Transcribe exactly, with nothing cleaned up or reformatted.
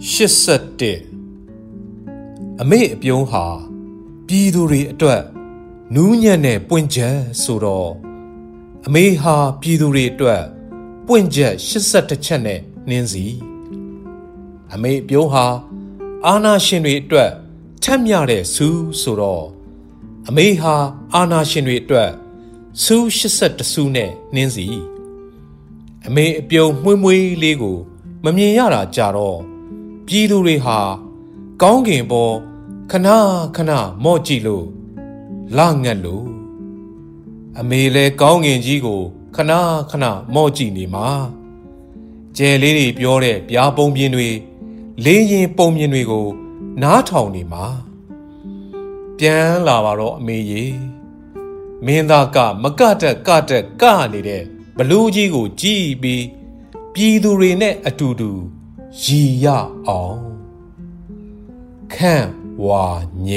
ရှစ်ဆယ့်တစ်အမေအပြုံးဟာပြည်သူတွေအတွက်နူးညံ့တဲ့ပွင့်ချက်ဆိုတော့အမေဟာပြည်သူတွေအတွက်ပွင့်ချက်ရှစ်ဆယ့်တစ်ချက်နဲ့နှင်းစီအမေအပြုံးဟာအာနာရှင်တွေအတွက်ထက်မြတဲ့ဆူးဆိုတော့အမေဟာအာနာရှင်တွေအတွက်ဆူးရှစ်ဆယ့်တစ်ဆူးနဲ့နှင်းစီအမေအပြုံးမွှေးမွှေးလေးကိုမမြင်ရတာကြတော့ပြည်သူတွေဟာကောင်းကင်ပေါ်ခဏခဏမော့ကြည့်လို့လာငတ်လို့အမေလဲကောင်းကင်ကြီးကိုခဏခဏမော့ကြည့်နေမှာကျဲလေးတွေပြောတဲ့ပြားပုံပြင်းတွေလေးရင်ပုံပြင်းတွေကိုနားထောင်နေမှာပြန်လာပါတော့အမေရေမင်းသားကမကတက်ကတက်ကနေတဲ့ဘလူးကြီးကိုကြည့်ပြီးပြည်သူတွေနဲ့အတူတူရည်ရအောင်ခန့်ဝါည